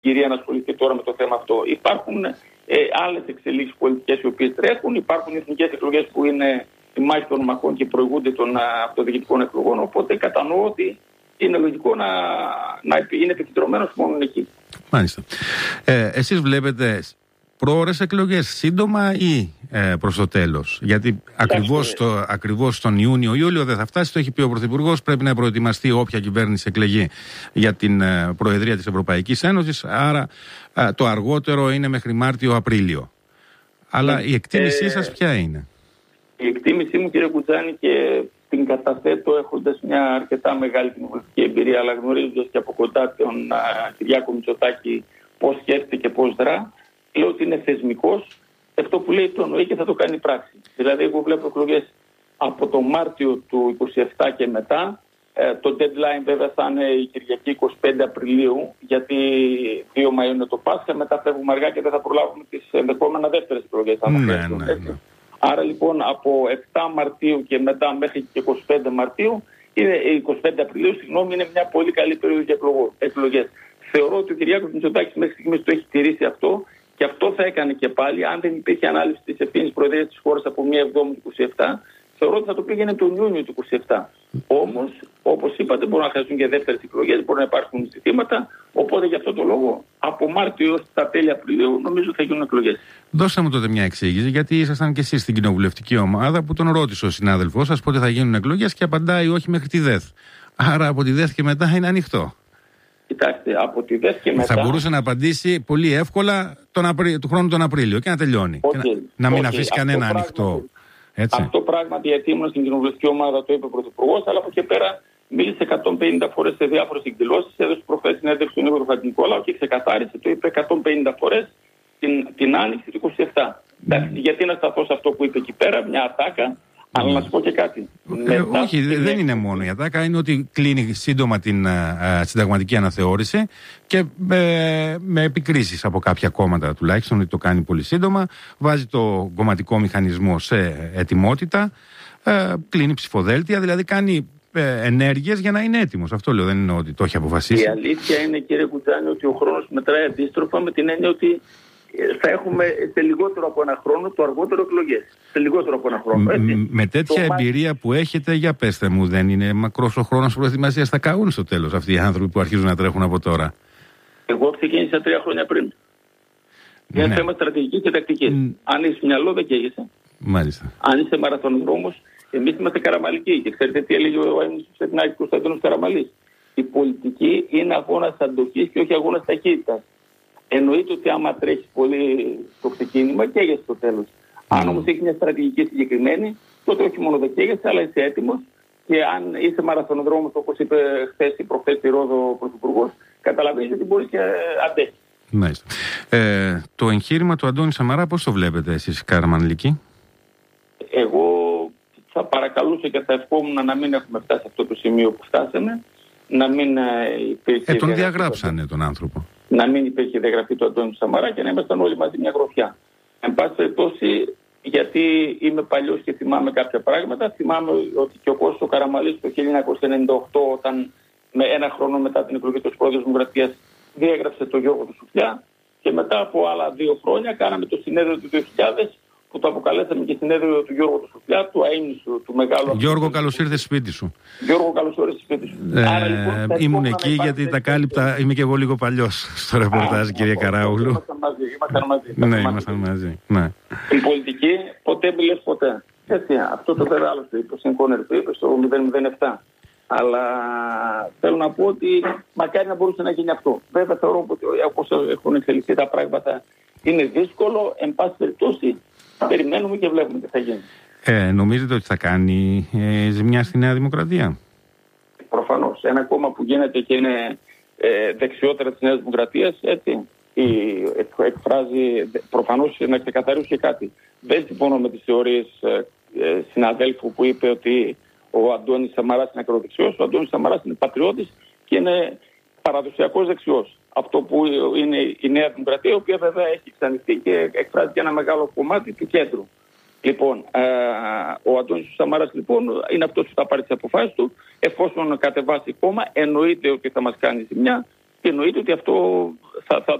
κυρία να ασχοληθεί τώρα με το θέμα αυτό. Υπάρχουν άλλες εξελίξεις πολιτικές οι οποίες τρέχουν. Υπάρχουν εθνικές εκλογές που είναι η μάχη των μαχών και προηγούνται των αυτοδιοικητικών εκλογών. Οπότε κατανοώ ότι είναι λογικό να είναι επικεντρωμένος μόνο εκεί. Μάλιστα. Εσείς βλέπετε πρόορες εκλογές σύντομα ή προς το τέλος? Γιατί ακριβώς τον Ιούνιο-Ιούλιο δεν θα φτάσει, το έχει πει ο Πρωθυπουργός, πρέπει να προετοιμαστεί όποια κυβέρνηση εκλεγεί για την Προεδρία της Ευρωπαϊκής Ένωσης, άρα το αργότερο είναι μέχρι Μάρτιο-Απρίλιο. Αλλά η εκτίμησή σας ποια είναι? Η εκτίμησή μου, κύριε Κουτζάνη, και την καταθέτω έχοντας μια αρκετά μεγάλη κοινοβουλευτική εμπειρία, αλλά γνωρίζοντας και από κοντά τον Κυριάκο Μητσοτάκη πώς σκέφτεται και πώς δρά, λέω ότι είναι θεσμικός. Αυτό που λέει το εννοεί και θα το κάνει πράξη. Δηλαδή, εγώ βλέπω εκλογές από το Μάρτιο του 27 και μετά. Το deadline βέβαια θα είναι η Κυριακή 25 Απριλίου, γιατί 2 Μαΐου είναι το Πάσχα. Μετά φεύγουμε αργά και δεν θα προλάβουμε τις ενδεχόμενα δεύτερες εκλογές. Ναι. Άρα λοιπόν από 7 Μαρτίου και μετά μέχρι και 25 Μαρτίου, 25 Απριλίου, είναι μια πολύ καλή περίοδος για εκλογές. Θεωρώ ότι ο Κυριάκος Μητσοτάκης μέχρι στιγμής το έχει τηρήσει αυτό. Και αυτό θα έκανε και πάλι, αν δεν υπήρχε ανάληψη της ευθύνης προεδρίας της χώρας από 1 Εβδόμου του 27, θεωρώ ότι θα το πήγαινε τον Ιούνιο του 27. Όμως, όπως είπατε, μπορούν να χρειαστούν και δεύτερες εκλογές, μπορούν να υπάρχουν ζητήματα. Οπότε, γι' αυτό το λόγο, από Μάρτιο έως τα τέλη Απριλίου, νομίζω θα γίνουν εκλογές. Δώστε μου τότε μια εξήγηση, γιατί ήσασταν και εσείς στην κοινοβουλευτική ομάδα που τον ρώτησε ο συνάδελφός σας πότε θα γίνουν εκλογές και απαντάει όχι μέχρι τη ΔΕΘ. Άρα από τη ΔΕΘ και μετά είναι ανοιχτό. Κοιτάξτε, από τη ΔΕΘ και μετά. Θα μπορούσε να απαντήσει πολύ εύκολα του χρόνου τον Απρίλιο και να τελειώνει. Να μην αφήσει κανένα ανοιχτό. Έτσι. Αυτό πράγματι, γιατί ήμουν στην κοινοβουλευτική ομάδα, το είπε ο Πρωθυπουργός, αλλά από εκεί πέρα μίλησε 150 φορές σε διάφορες εκδηλώσεις. Έδωσε προχθές συνέντευξη στον Νίκο Χατζηνικόλαου και ξεκαθάρισε, το είπε 150 φορές την άνοιξη του 27. Εντάξει, γιατί να σταθώ σε αυτό που είπε εκεί πέρα, μια ατάκα. Αλλά να σου πω και κάτι. Όχι, δεν είναι μόνο η ατάκα. Είναι ότι κλείνει σύντομα την συνταγματική αναθεώρηση και με επικρίσεις από κάποια κόμματα τουλάχιστον ότι το κάνει πολύ σύντομα. Βάζει το κομματικό μηχανισμό σε ετοιμότητα. Κλείνει ψηφοδέλτια, δηλαδή κάνει ενέργειες για να είναι έτοιμος. Αυτό λέω, δεν είναι ότι το έχει αποφασίσει. Η αλήθεια είναι, κύριε Κουτζάνη, ότι ο χρόνος μετράει αντίστροφα, με την έννοια ότι θα έχουμε σε λιγότερο από ένα χρόνο το αργότερο εκλογές. Σε λιγότερο από ένα χρόνο. Με τέτοια εμπειρία που έχετε, για πέστε μου, δεν είναι μακρός ο χρόνος προετοιμασίας? Θα καούν στο τέλος αυτοί οι άνθρωποι που αρχίζουν να τρέχουν από τώρα. Εγώ ξεκίνησα 3 χρόνια πριν. Είναι θέμα στρατηγικής και τακτικής. Αν είσαι μυαλό, δεν καίγεσαι. Μάλιστα. Αν είσαι μαραθωνοδρόμος, εμείς είμαστε καραμαλικοί. Και ξέρετε τι έλεγε ο Αίμνης του Στεθνάκη Κωνσταντίνος Καραμαλής? Η πολιτική είναι αγώνας αντοχής και όχι αγώνας ταχύτητας. Εννοείται ότι άμα τρέχεις πολύ στο ξεκίνημα, καίγεσαι στο τέλος. Αν όμως έχεις μια στρατηγική συγκεκριμένη, τότε όχι μόνο δεν καίγεσαι, αλλά είσαι έτοιμος. Και αν είσαι μαραθωνοδρόμος, όπως είπε χθες ή προχθές στη Ρόδο ο Πρωθυπουργός, καταλαβαίνεις ότι μπορείς και αντέχεις. Μάλιστα. Το εγχείρημα του Αντώνη Σαμαρά, πώς το βλέπετε εσείς, Καραμανλική? Εγώ θα παρακαλούσα και θα ευχόμουν να μην έχουμε φτάσει σε αυτό το σημείο που φτάσαμε. Να μην υπήρχε. Τον διαγράψανε τον άνθρωπο. Να μην υπήρχε διαγραφή του Αντώνη Σαμαρά και να ήμασταν όλοι μαζί μια γροθιά. Εν πάση περιπτώσει, γιατί είμαι παλιός και θυμάμαι κάποια πράγματα, θυμάμαι ότι και ο Κώστας ο Καραμαλής το 1998, όταν με 1 χρόνο μετά την εκλογή του Πρόεδρου της Δημοκρατίας διέγραψε τον Γιώργο του Σουφλιά, και μετά από άλλα 2 χρόνια κάναμε το συνέδριο του 2000, που το αποκαλέσαμε και συνέδριο του Γιώργου του Σουφλιά, του αείμνησου, του μεγάλου. Γιώργο, καλώς ήρθες σπίτι σου. Γιώργο, καλώς ήρθες σπίτι σου. Άρα, λοιπόν, ήμουν εκεί γιατί τα κάλυπτα. Είμαι και εγώ λίγο παλιός στο ρεπορτάζ, κύριε Καράουλου. Ήμασταν μαζί. Ναι. Η πολιτική ποτέ μιλες ποτέ. Έτσι, αυτό το πέρα άλλο το είπε, ο Σινκόνερ το είπε στο 007. Αλλά θέλω να πω ότι μακάρι να μπορούσε να γίνει αυτό. Βέβαια θεωρώ ότι όπως έχουν εξελιχθεί τα πράγματα είναι δύσκολο. Εν πάση περιπτώσει, περιμένουμε και βλέπουμε τι θα γίνει. Νομίζετε ότι θα κάνει ζημιά στη Νέα Δημοκρατία? Προφανώς. Ένα κόμμα που γίνεται και είναι δεξιότερα της Νέας Δημοκρατίας, έτσι, εκφράζει, προφανώς, να ξεκαθαρίσω και κάτι. Δεν συμφωνώ με τις θεωρίες συναδέλφου που είπε ότι ο Αντώνης Σαμαράς είναι ακροδεξιός. Ο Αντώνης Σαμαράς είναι πατριώτης και είναι παραδοσιακός δεξιός. Αυτό που είναι η Νέα Δημοκρατία, η οποία βέβαια έχει εξανοιχτεί και εκφράζει και ένα μεγάλο κομμάτι του κέντρου. Λοιπόν, ο Αντώνης Σαμαράς λοιπόν είναι αυτός που θα πάρει τις αποφάσεις του. Εφόσον κατεβάσει κόμμα, εννοείται ότι θα μας κάνει ζημιά. και εννοείται ότι αυτό